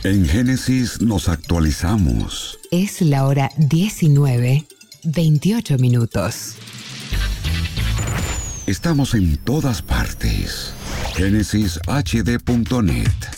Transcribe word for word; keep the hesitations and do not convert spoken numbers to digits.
En Génesis nos actualizamos. Es la hora diecinueve, veintiocho minutos. Estamos en todas partes. Génesis H D punto net.